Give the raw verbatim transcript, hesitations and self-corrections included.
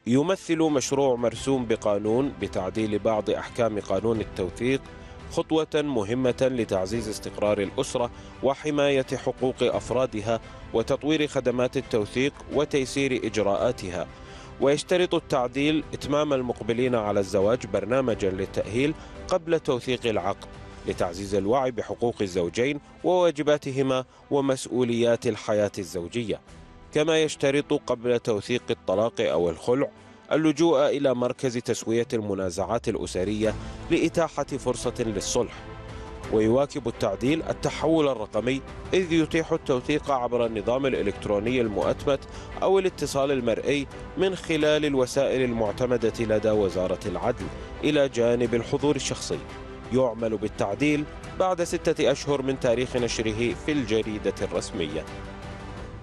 يمثل مشروع مرسوم بقانون بتعديل بعض أحكام قانون التوثيق خطوة مهمة لتعزيز استقرار الأسرة وحماية حقوق أفرادها وتطوير خدمات التوثيق وتيسير إجراءاتها. ويشترط التعديل إتمام المقبلين على الزواج برنامجا للتأهيل قبل توثيق العقد لتعزيز الوعي بحقوق الزوجين وواجباتهما ومسؤوليات الحياة الزوجية. كما يشترط قبل توثيق الطلاق أو الخلع اللجوء إلى مركز تسوية المنازعات الأسرية لإتاحة فرصة للصلح. ويواكب التعديل التحول الرقمي، إذ يتيح التوثيق عبر النظام الإلكتروني المؤتمت أو الاتصال المرئي من خلال الوسائل المعتمدة لدى وزارة العدل إلى جانب الحضور الشخصي. يعمل بالتعديل بعد ستة أشهر من تاريخ نشره في الجريدة الرسمية.